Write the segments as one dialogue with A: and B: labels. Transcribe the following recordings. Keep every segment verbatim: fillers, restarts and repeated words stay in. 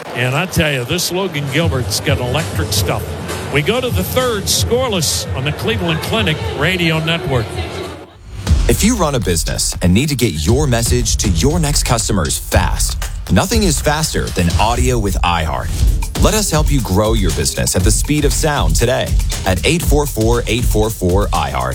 A: And I tell you, this Logan Gilbert's got electric stuff. We go to the third, scoreless on the Cleveland Clinic Radio Network.
B: If you run a business and need to get your message to your next customers fast, nothing is faster than audio with iHeart. Let us help you grow your business at the speed of sound today at eight four four, eight four four, iHeart.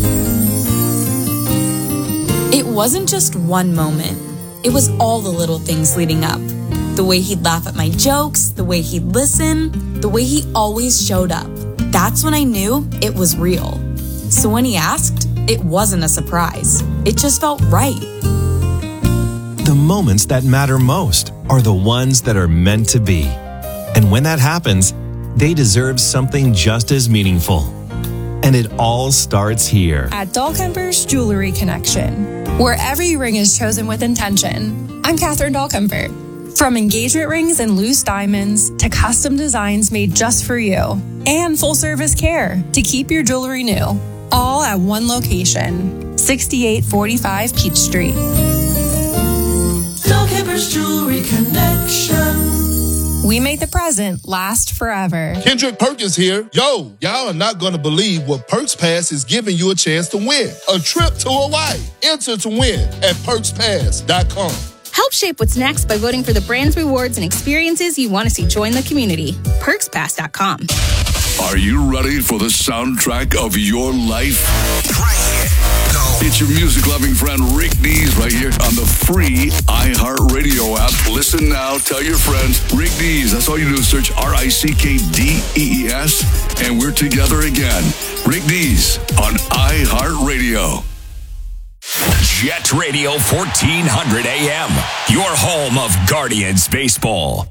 C: It wasn't just one moment. It was all the little things leading up. The way he'd laugh at my jokes, the way he'd listen, the way he always showed up. That's when I knew it was real. So when he asked, it wasn't a surprise. It just felt right.
D: The moments that matter most are the ones that are meant to be. And when that happens, they deserve something just as meaningful. And it all starts here.
E: At Dahlkemper's Jewelry Connection, where every ring is chosen with intention. I'm Catherine Dahlkemper. From engagement rings and loose diamonds to custom designs made just for you and full service care to keep your jewelry new. All at one location, sixty-eight forty-five Peach Street.
F: Dahlkemper's Jewelry Connection.
E: We make the present last forever.
G: Kendrick Perkins here. Yo, y'all are not going to believe what Perks Pass is giving you a chance to win. A trip to Hawaii. Enter to win at perks pass dot com.
H: Help shape what's next by voting for the brands, rewards, and experiences you want to see join the community. perks pass dot com.
I: Are you ready for the soundtrack of your life? It's your music-loving friend Rick Dees right here on the free iHeartRadio app. Listen now, tell your friends. Rick Dees, that's all you do is search R I C K D E E S, and we're together again. Rick Dees on iHeartRadio.
J: Jet Radio fourteen hundred A M, your home of Guardians baseball.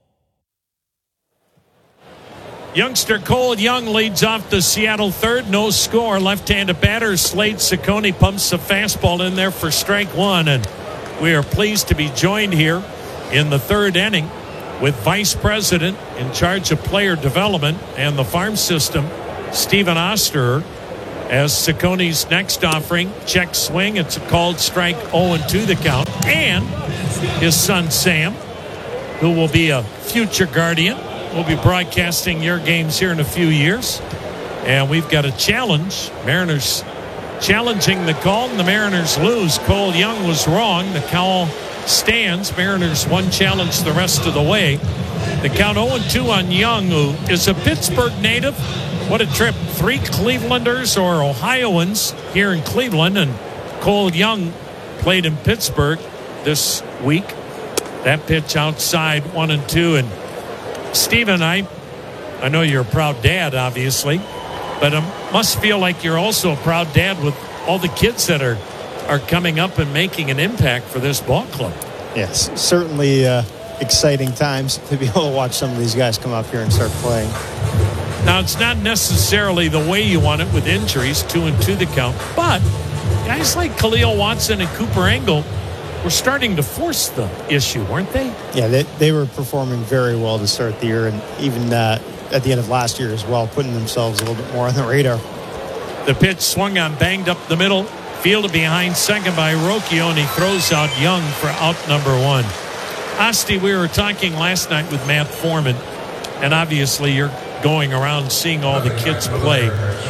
A: Youngster Cole Young leads off the Seattle third. No score. Left-handed batter Slade Ciccone pumps a fastball in there for strike one. And we are pleased to be joined here in the third inning with Vice President in charge of player development and the farm system, Stephen Osterer, as Ciccone's next offering. Check swing. It's a called strike, oh and two the count. And his son Sam, who will be a future Guardian. We'll be broadcasting your games here in a few years. And we've got a challenge. Mariners challenging the call, and the Mariners lose. Cole Young was wrong. The call stands. Mariners one challenge the rest of the way. The count oh and two on Young, who is a Pittsburgh native. What a trip. Three Clevelanders or Ohioans here in Cleveland. And Cole Young played in Pittsburgh this week. That pitch outside, one and two. And Stephen, I, I know you're a proud dad, obviously, but it must feel like you're also a proud dad with all the kids that are, are coming up and making an impact for this ball club.
K: Yes, certainly uh, exciting times to be able to watch some of these guys come up here and start playing.
A: Now, it's not necessarily the way you want it with injuries, two and two the count, but guys like Khalil Watson and Cooper Engel were starting to force the issue, weren't they?
K: Yeah, they, they were performing very well to start the year, and even uh, at the end of last year as well, putting themselves a little bit more on the radar.
A: The pitch swung on, banged up the middle, fielded behind second by Rocchio, and he throws out Young for out number one. Asti, we were talking last night with Matt Foreman, and obviously you're going around seeing all the kids play.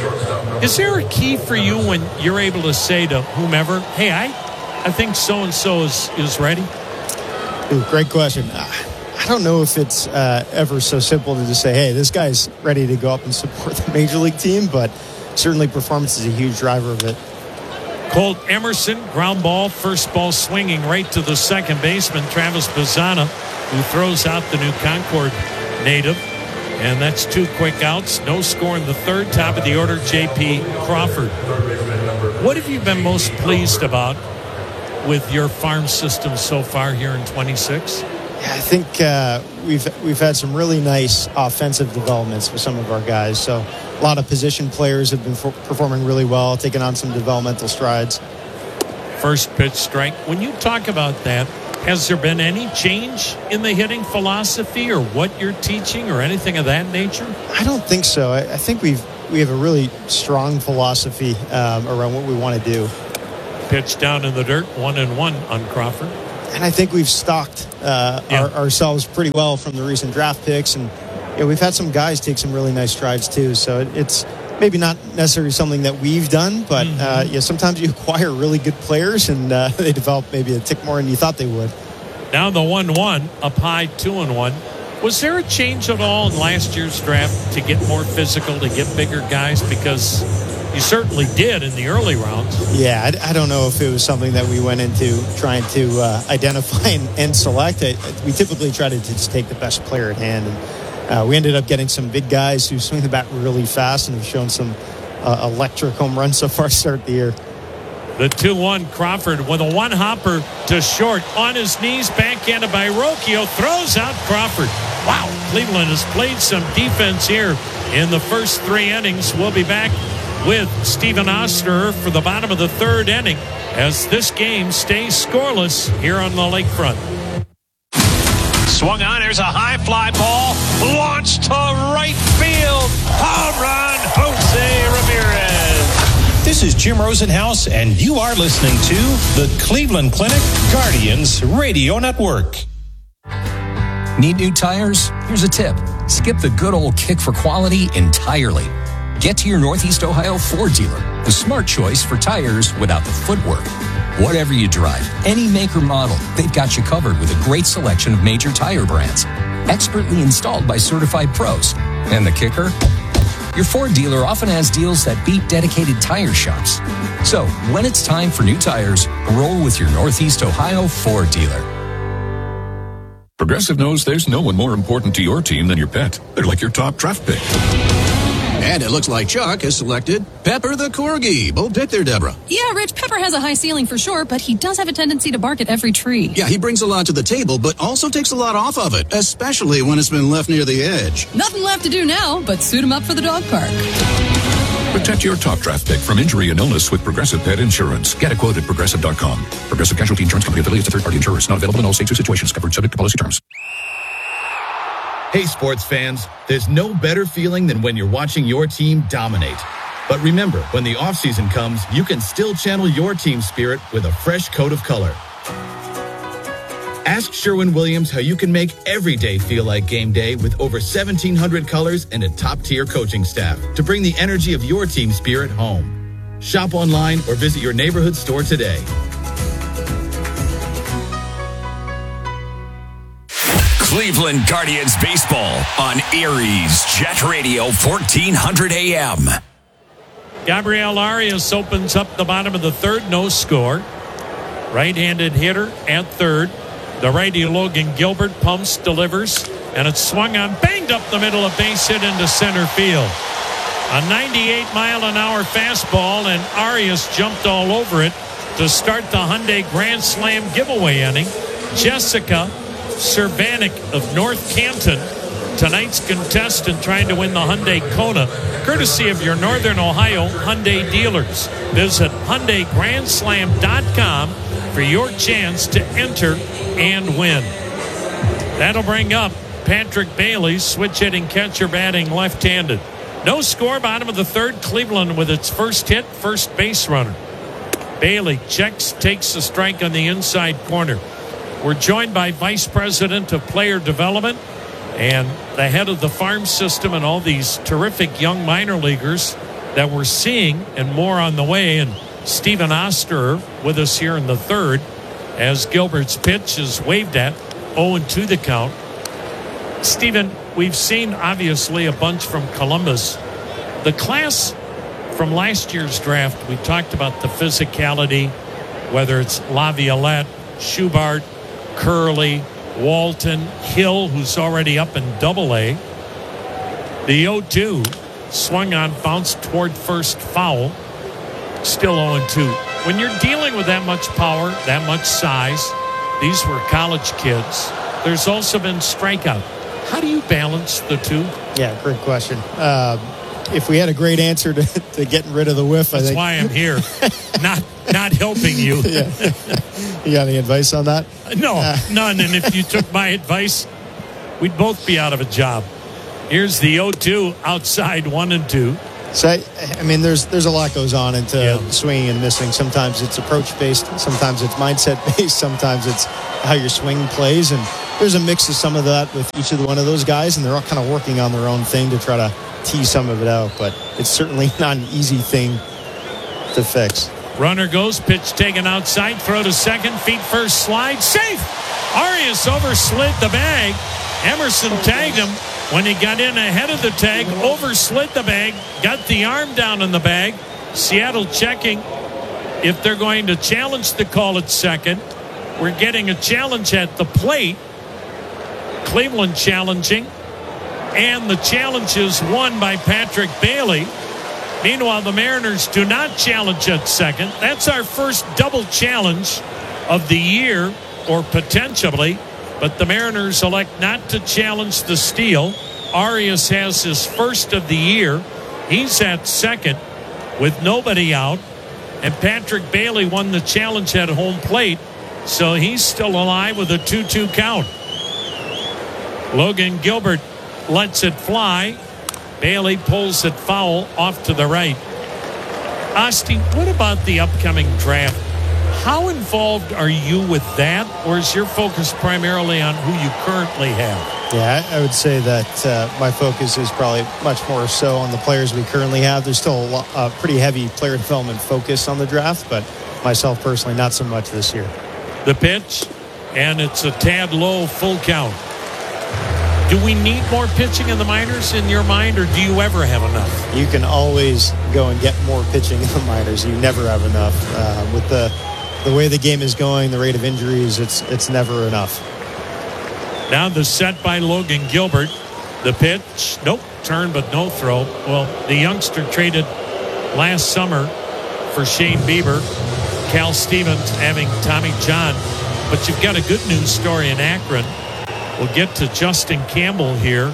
A: Is there a key for you when you're able to say to whomever, hey, I I think so-and-so is, is ready?
K: Ooh, great question. I don't know if it's uh, ever so simple to just say, hey, this guy's ready to go up and support the major league team, but certainly performance is a huge driver of it.
A: Colt Emerson, ground ball, first ball swinging right to the second baseman, Travis Bazzana, who throws out the new Concord native. And that's two quick outs. No score in the third. Top of the order, J P Crawford. What have you been most pleased about with your farm system so far here in twenty-six?
K: Yeah, I think uh, we've we've had some really nice offensive developments with some of our guys. So a lot of position players have been for, performing really well, taking on some developmental strides.
A: First pitch strike. When you talk about that, has there been any change in the hitting philosophy or what you're teaching or anything of that nature?
K: I don't think so. I, I think we've we have a really strong philosophy um, around what we want to do.
A: Pitch down in the dirt, one and one on Crawford.
K: and I think we've stocked uh,
A: Yeah.
K: our, ourselves pretty well from the recent draft picks. And you know, we've had some guys take some really nice strides too. So it, it's maybe not necessarily something that we've done, but mm-hmm. uh, yeah, sometimes you acquire really good players and uh, they develop maybe a tick more than you thought they would.
A: Now the one one, up high, two and one. Was there a change at all in last year's draft to get more physical, to get bigger guys? Because you certainly did in the early rounds.
K: Yeah, I, I don't know if it was something that we went into trying to uh, identify and, and select. I, we typically try to just take the best player at hand. And uh, we ended up getting some big guys who swing the bat really fast and have shown some uh, electric home runs so far to start the year.
A: The two one Crawford with a one-hopper to short. On his knees, backhanded by Rocchio. Throws out Crawford. Wow, Cleveland has played some defense here in the first three innings. We'll be back with Stephen Oster for the bottom of the third inning as this game stays scoreless here on the lakefront.
L: Swung on. There's a high fly ball. Launched to right field. Home run, Jose Ramirez. This is Jim Rosenhaus, and you are listening to the Cleveland Clinic Guardians Radio Network.
J: Need new tires? Here's a tip. Skip the good old kick for quality entirely. Get to your Northeast Ohio Ford dealer, the smart choice for tires without the footwork. Whatever you drive, any make or model, they've got you covered with a great selection of major tire brands, expertly installed by certified pros. And the kicker? Your Ford dealer often has deals that beat dedicated tire shops. So, when it's time for new tires, roll with your Northeast Ohio Ford dealer.
M: Progressive knows there's no one more important to your team than your pet. They're like your top draft pick.
N: And it looks like Chuck has selected Pepper the Corgi. Bold pick there, Deborah.
O: Yeah, Rich, Pepper has a high ceiling for sure, but he does have a tendency to bark at every tree.
N: Yeah, he brings a lot to the table, but also takes a lot off of it, especially when it's been left near the edge.
O: Nothing left to do now, but suit him up for the dog park.
M: Protect your top draft pick from injury and illness with Progressive Pet Insurance. Get a quote at Progressive dot com. Progressive Casualty Insurance Company affiliates to third-party insurers. Not available in all states or situations. Covered subject to policy terms.
P: Hey, sports fans, there's no better feeling than when you're watching your team dominate. But remember, when the offseason comes, you can still channel your team spirit with a fresh coat of color. Ask Sherwin-Williams how you can make every day feel like game day with over seventeen hundred colors and a top-tier coaching staff to bring the energy of your team spirit home. Shop online or visit your neighborhood store today.
J: Cleveland Guardians baseball on Erie's Jet Radio fourteen hundred A M.
A: Gabriel Arias opens up the bottom of the third, no score. Right-handed hitter at third. The righty Logan Gilbert pumps, delivers, and it's swung on, banged up the middle, a base hit into center field. A ninety-eight mile an hour fastball, and Arias jumped all over it to start the Hyundai Grand Slam giveaway inning. Jessica Cervanek of North Canton, tonight's contestant trying to win the Hyundai Kona, courtesy of your Northern Ohio Hyundai dealers. Visit Hyundai Grand Slam dot com for your chance to enter and win. That'll bring up Patrick Bailey, switch hitting catcher, batting left-handed. No score, bottom of the third. Cleveland with its first hit, first base runner. Bailey checks, takes a strike on the inside corner. We're joined by Vice President of Player Development and the head of the farm system and all these terrific young minor leaguers that we're seeing, and more on the way. And Stephen Oster with us here in the third as Gilbert's pitch is waved at. oh and two the count. Stephen, we've seen obviously a bunch from Columbus. The class from last year's draft, we talked about the physicality, whether it's Laviolette, Schubart, Curley, Walton, Hill, who's already up in double A. The oh two swung on, bounced toward first, foul. Still oh and two. When you're dealing with that much power, that much size, these were college kids. There's also been strikeout. How do you balance the two?
K: Yeah, great question. Uh, if we had a great answer to, to getting rid of the whiff,
A: That's
K: I think.
A: why I'm here. not not helping you.
K: Yeah. You got any advice on that?
A: No, uh. none. And if you took my advice, we'd both be out of a job. Here's the oh two outside, one and two.
K: So, I, I mean, there's there's a lot goes on into
A: Yeah.
K: swinging and missing. Sometimes it's approach-based. Sometimes it's mindset-based. Sometimes it's how your swing plays. And there's a mix of some of that with each of the, one of those guys, and they're all kind of working on their own thing to try to tease some of it out. But it's certainly not an easy thing to fix.
A: Runner goes, pitch taken outside, throw to second, feet first, slide, safe. Arias overslid the bag. Emerson tagged him. When he got in ahead of the tag, overslid the bag, got the arm down in the bag. Seattle checking if they're going to challenge the call at second. We're getting a challenge at the plate. Cleveland challenging. And the challenge is won by Patrick Bailey. Meanwhile, the Mariners do not challenge at second. That's our first double challenge of the year, or potentially. But the Mariners elect not to challenge the steal. Arias has his first of the year. He's at second with nobody out. And Patrick Bailey won the challenge at home plate. So he's still alive with a two two count. Logan Gilbert lets it fly. Bailey pulls it foul off to the right. Asti, what about the upcoming draft? How involved are you with that, or is your focus primarily on who you currently have?
K: Yeah, I would say that uh, my focus is probably much more so on the players we currently have. There's still a, lot, a pretty heavy player development focus on the draft, but myself personally, not so much this year.
A: The pitch, and it's a tad low, full count. Do we need more pitching in the minors in your mind, or do you ever have enough?
K: You can always go and get more pitching in the minors. You never have enough. Uh, with the the way the game is going, the rate of injuries, it's it's never enough.
A: Now the set by Logan Gilbert. The pitch, nope, turn but no throw. Well, the youngster traded last summer for Shane Bieber. Cal Stevens having Tommy John. But you've got a good news story in Akron. We'll get to Justin Campbell here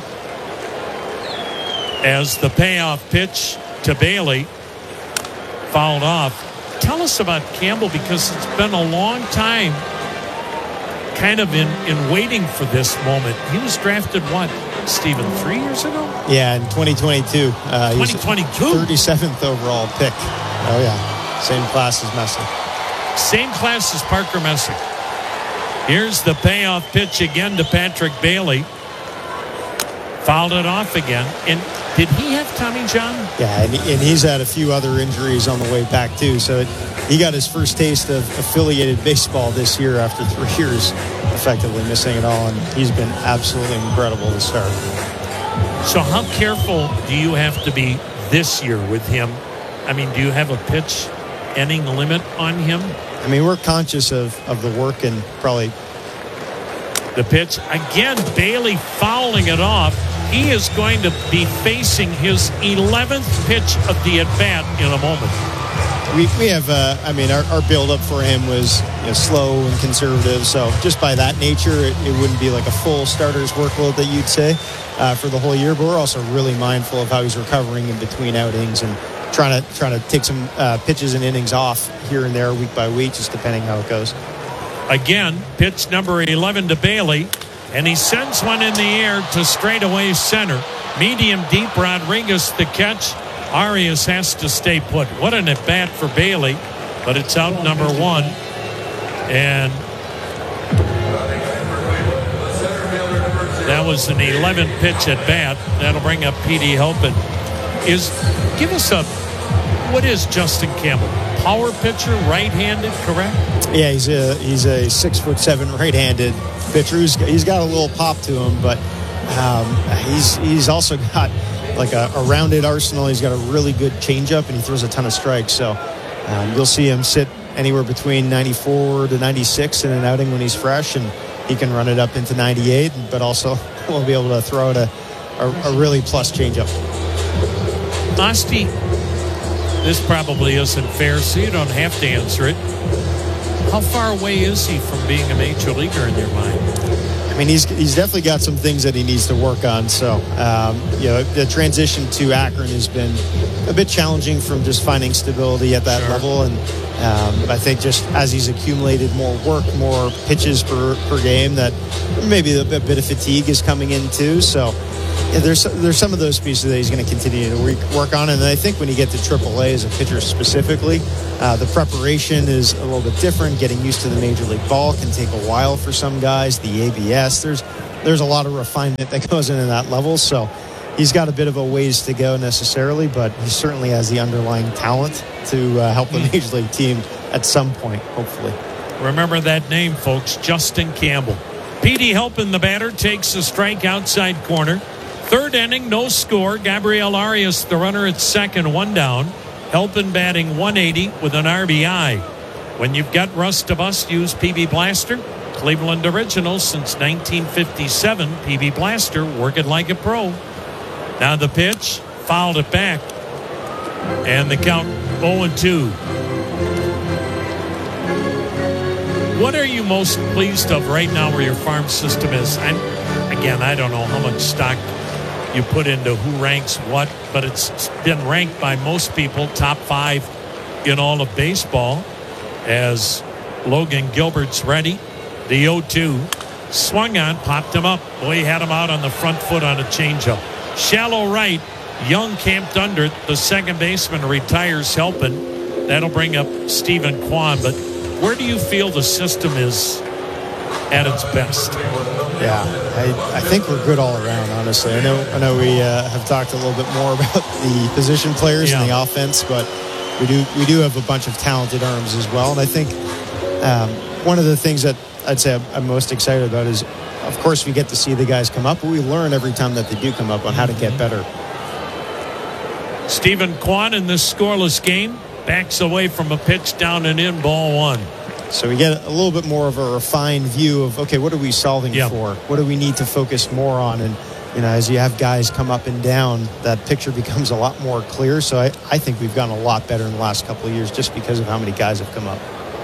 A: as the payoff pitch to Bailey fouled off. Tell us about Campbell, because it's been a long time kind of in, in waiting for this moment. He was drafted, what, Stephen, three years ago?
K: Yeah, in twenty twenty-two. Uh,
A: twenty twenty-two?
K: thirty-seventh overall pick. Oh, yeah. Same class as Messick.
A: Same class as Parker Messick. Here's the payoff pitch again to Patrick Bailey. Fouled it off again. And did he have Tommy John?
K: Yeah, and, and he's had a few other injuries on the way back, too. So it, he got his first taste of affiliated baseball this year after three years effectively missing it all. And he's been absolutely incredible to start.
A: So how careful do you have to be this year with him? I mean, do you have a pitch inning limit on him?
K: I mean, we're conscious of, of the work and probably...
A: The pitch, again, Bailey fouling it off. He is going to be facing his eleventh pitch of the at-bat in a moment.
K: We we have, uh, I mean, our, our build-up for him was you know, slow and conservative. So just by that nature, it, it wouldn't be like a full starter's workload that you'd say uh, for the whole year. But we're also really mindful of how he's recovering in between outings and trying to trying to take some uh, pitches and innings off here and there week by week, just depending how it goes.
A: Again, pitch number eleven to Bailey, and he sends one in the air to straightaway center. Medium deep, Rodriguez the catch. Arias has to stay put. What an at-bat for Bailey, but it's out number one. And that was an eleven pitch at-bat. That'll bring up P D Halpin. Is, give us a, what is Justin Campbell? Power pitcher, right-handed, correct?
K: Yeah, he's a he's a six foot seven right-handed pitcher. He's, he's got a little pop to him, but um, he's he's also got like a, a rounded arsenal. He's got a really good changeup, and he throws a ton of strikes. So um, you'll see him sit anywhere between ninety-four to ninety-six in an outing when he's fresh, and he can run it up into ninety-eight, but also will be able to throw out a, a, a really plus changeup.
A: Asti, this probably isn't fair, so you don't have to answer it. How far away is he from being a major leaguer in your mind?
K: I mean, he's he's definitely got some things that he needs to work on. So, um, you know, the transition to Akron has been a bit challenging from just finding stability at that sure. level. And um, I think just as he's accumulated more work, more pitches per, per game, that maybe a, a bit of fatigue is coming in too. So, yeah, there's there's some of those pieces that he's going to continue to work on. And I think when you get to triple A as a pitcher specifically, uh, the preparation is a little bit different. Getting used to the major league ball can take a while for some guys. The A B S, there's there's a lot of refinement that goes into that level. So he's got a bit of a ways to go necessarily, but he certainly has the underlying talent to uh, help the major league team at some point, hopefully.
A: Remember that name, folks, Justin Campbell. Petey helping the batter, takes a strike outside corner. Third inning, no score. Gabriel Arias, the runner at second, one down. Helping batting one eighty with an R B I. When you've got Rust to Bust, use P B Blaster. Cleveland original since nineteen fifty-seven. P B Blaster, working like a pro. Now the pitch, fouled it back. And the count oh and two. What are you most pleased of right now where your farm system is? I'm, again, I don't know how much stock you put into who ranks what, but it's been ranked by most people top five in all of baseball as Logan Gilbert's ready. The oh two swung on, popped him up. Boy, he had him out on the front foot on a changeup. Shallow right, Young camped under it. The second baseman retires helping. That'll bring up Stephen Kwan, but where do you feel the system is at its best?
K: Yeah, I, I think we're good all around, honestly. I know I know we uh, have talked a little bit more about the position players yeah. and the offense, but we do we do have a bunch of talented arms as well. And I think um, one of the things that I'd say I'm, I'm most excited about is, of course, we get to see the guys come up, but we learn every time that they do come up on how to get better.
A: Stephen Kwan in this scoreless game backs away from a pitch down and in, ball one.
K: So we get a little bit more of a refined view of, okay, what are we solving yep. for? What do we need to focus more on? And, you know, as you have guys come up and down, that picture becomes a lot more clear. So I, I think we've gotten a lot better in the last couple of years just because of how many guys have come up.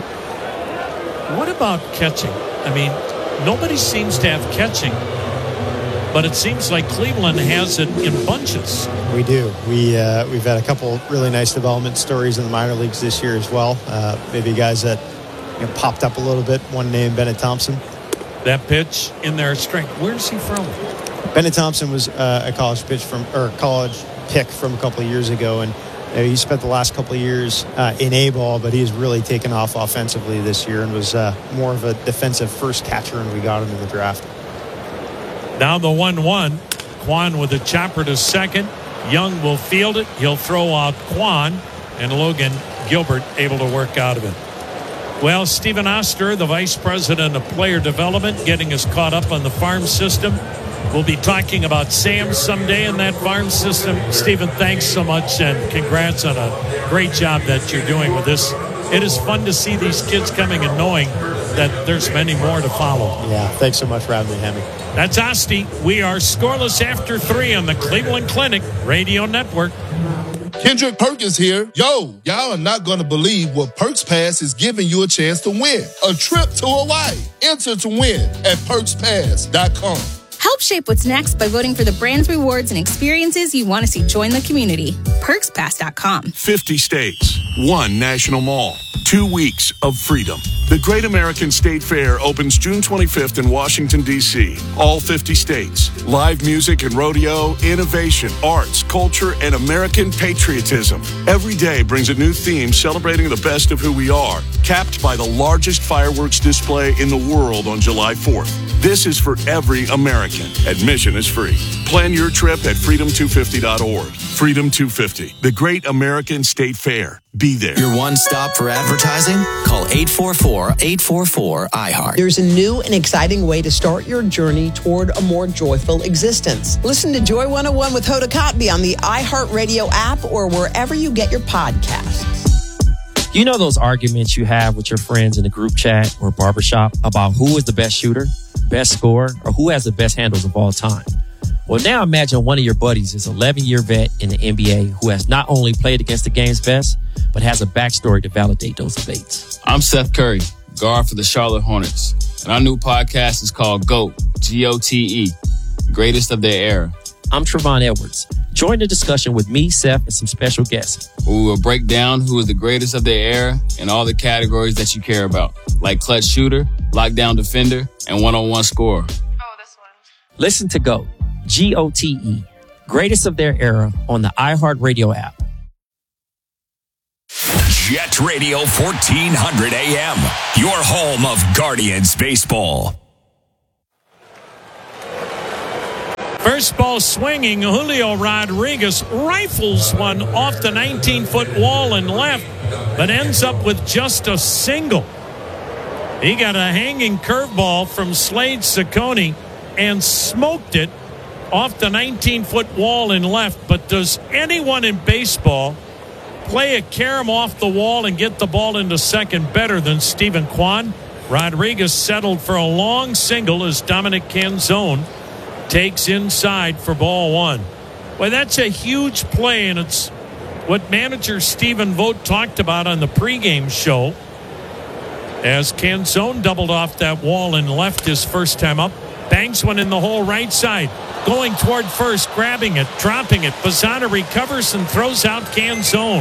A: What about catching? I mean, nobody seems to have catching, but it seems like Cleveland has it in bunches.
K: We do. We, uh, we've had a couple really nice development stories in the minor leagues this year as well. Uh, maybe guys that you know, popped up a little bit. One name, Bennett Thompson.
A: That pitch in their strength. Where's he from?
K: Bennett Thompson was uh, a college pitch from or college pick from a couple of years ago, and uh, he spent the last couple of years uh, in A ball, but he's really taken off offensively this year and was uh, more of a defensive first catcher, and we got him in the draft.
A: Now the one one. Kwan with a chopper to second. Young will field it. He'll throw out Kwan, and Logan Gilbert able to work out of it. Well, Stephen Oster, the Vice President of Player Development, getting us caught up on the farm system. We'll be talking about Sam someday in that farm system. Stephen, thanks so much, and congrats on a great job that you're doing with this. It is fun to see these kids coming and knowing that there's many more to follow.
K: Yeah, thanks so much for having me, Hammy.
A: That's Asti. We are scoreless after three on the Cleveland Clinic Radio Network.
G: Kendrick Perkins here. Yo, y'all are not going to believe what Perks Pass is giving you a chance to win. A trip to Hawaii. Enter to win at perks pass dot com.
H: Help shape what's next by voting for the brands, rewards, and experiences you want to see join the community. perks pass dot com.
Q: fifty states, one national mall, two weeks of freedom. The Great American State Fair opens June twenty-fifth in Washington, D C All fifty states. Live music and rodeo, innovation, arts, culture, and American patriotism. Every day brings a new theme celebrating the best of who we are, capped by the largest fireworks display in the world on July fourth. This is for every American. Admission is free. Plan your trip at freedom two fifty dot org. Freedom two fifty, the Great American State Fair. Be there.
R: Your one stop for advertising? Call eight four four, eight four four, I heart.
S: There's a new and exciting way to start your journey toward a more joyful existence. Listen to Joy one oh one with Hoda Kotb on the iHeartRadio app or wherever you get your podcasts.
T: You know those arguments you have with your friends in a group chat or barbershop about who is the best shooter, best scorer, or who has the best handles of all time? Well, now imagine one of your buddies is an eleven-year vet in the N B A who has not only played against the game's best, but has a backstory to validate those debates.
U: I'm Seth Curry, guard for the Charlotte Hornets, and our new podcast is called GOAT, G O T E, greatest of their era.
T: I'm Trevon Edwards. Join the discussion with me, Seth, and some special guests.
U: We will break down who is the greatest of their era in all the categories that you care about, like clutch shooter, lockdown defender, and one-on-one scorer.
T: Listen to GOAT, G O T E, greatest of their era on the iHeartRadio app.
V: Jet Radio fourteen hundred A M, your home of Guardians baseball.
A: First ball swinging, Julio Rodriguez rifles one off the nineteen-foot wall and left, but ends up with just a single. He got a hanging curveball from Slade Ciccone and smoked it off the nineteen-foot wall and left. But does anyone in baseball play a carom off the wall and get the ball into second better than Stephen Kwan? Rodriguez settled for a long single as Dominic Canzone takes inside for ball one. Well, that's a huge play, and it's what manager Stephen Vogt talked about on the pregame show as Canzone doubled off that wall and left his first time up. Banks one in the hole right side. Going toward first, grabbing it, dropping it. Bazzana recovers and throws out Canzone.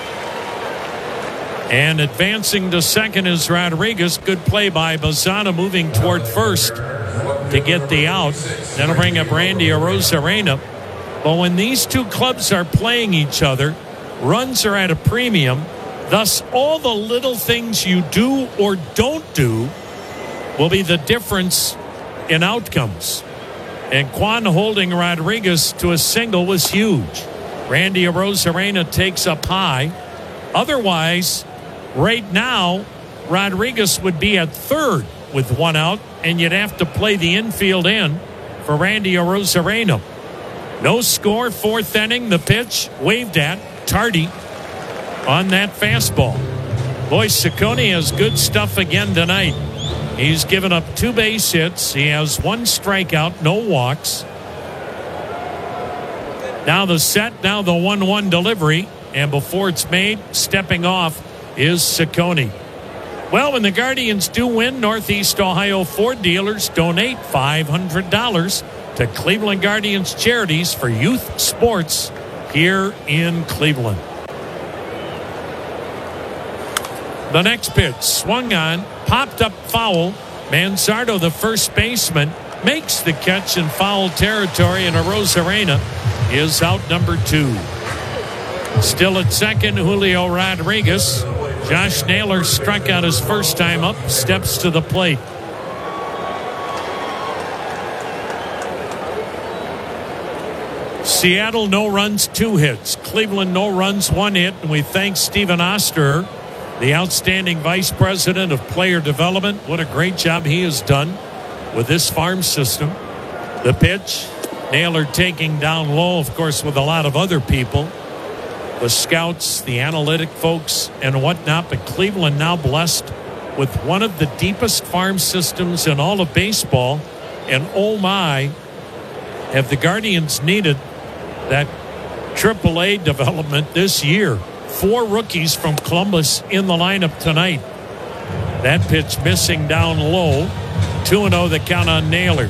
A: And advancing to second is Rodriguez. Good play by Bazzana, moving toward first to get the out. That'll bring up Randy Arozarena. But when these two clubs are playing each other, runs are at a premium. Thus, all the little things you do or don't do will be the difference in outcomes. And Kwan holding Rodriguez to a single was huge. Randy Arozarena takes up high. Otherwise, right now, Rodriguez would be at third with one out, and you'd have to play the infield in for Randy Arozarena. No score, fourth inning. The pitch waved at Tardy on that fastball. Boy, Ciccone has good stuff again tonight. He's given up two base hits. He has one strikeout, no walks. Now the set, now the one one delivery. And before it's made, stepping off is Ciccone. Well, when the Guardians do win, Northeast Ohio Ford dealers donate five hundred dollars to Cleveland Guardians Charities for youth sports here in Cleveland. The next pitch, swung on, popped up foul. Manzardo, the first baseman, makes the catch in foul territory, and Arozarena is out number two. Still at second, Julio Rodriguez. Josh Naylor struck out his first time up, steps to the plate. Seattle, no runs, two hits. Cleveland, no runs, one hit. And we thank Stephen Oster, the outstanding vice president of player development. What a great job he has done with this farm system. The pitch, Naylor taking down low, of course, with a lot of other people. The scouts, the analytic folks, and whatnot. But Cleveland now blessed with one of the deepest farm systems in all of baseball. And oh my, have the Guardians needed that triple A development this year. Four rookies from Columbus in the lineup tonight. That pitch missing down low. two and oh the count on Naylor.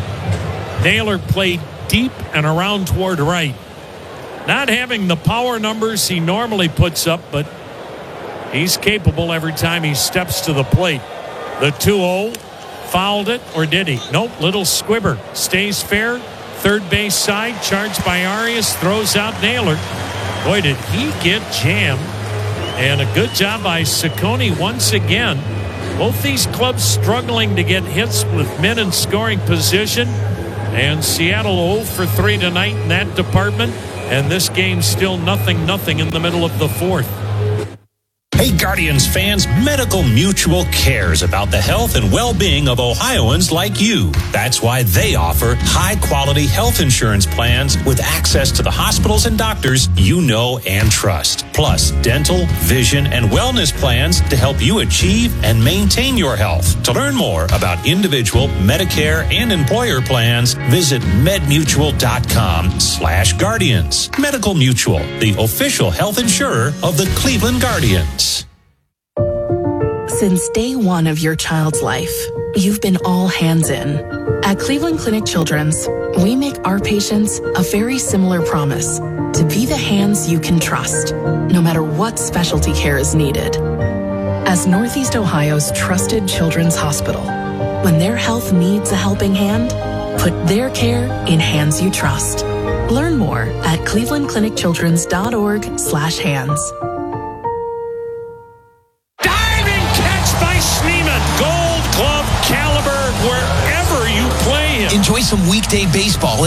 A: Naylor played deep and around toward right. Not having the power numbers he normally puts up, but he's capable every time he steps to the plate. The two oh, fouled it, or did he? Nope, little squibber. Stays fair, third base side, charged by Arias, throws out Naylor. Boy, did he get jammed. And a good job by Ciccone once again. Both these clubs struggling to get hits with men in scoring position. And Seattle oh for three tonight in that department. And this game still nothing, nothing in the middle of the fourth.
L: Hey, Guardians fans, Medical Mutual cares about the health and well-being of Ohioans like you. That's why they offer high-quality health insurance plans with access to the hospitals and doctors you know and trust. Plus, dental, vision, and wellness plans to help you achieve and maintain your health. To learn more about individual, Medicare, and employer plans, visit medmutual.com slash guardians. Medical Mutual, the official health insurer of the Cleveland Guardians.
W: Since day one of your child's life,
B: you've been all hands in. At Cleveland Clinic Children's, we make our patients a very similar promise to be the hands you can trust, no matter what specialty care is needed. As Northeast Ohio's trusted children's hospital, when their health needs a helping hand, put their care in hands you trust. Learn more at cleveland clinic children's dot org slash hands.
A: Diving catch by Schneeman. Gold Glove caliber wherever you play him.
R: Enjoy some weekday baseball